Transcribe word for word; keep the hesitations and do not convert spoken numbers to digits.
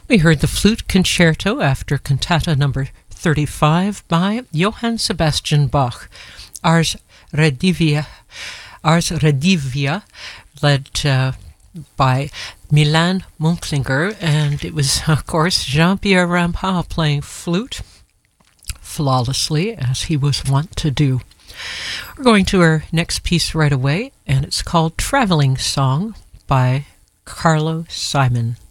We heard the Flute Concerto after Cantata number thirty-five by Johann Sebastian Bach. Ars Redivia, Ars Redivia led uh, by Milan Munklinger, and it was, of course, Jean-Pierre Rampal playing flute flawlessly, as he was wont to do. We're going to our next piece right away, and it's called Traveling Song by Carlo Simon.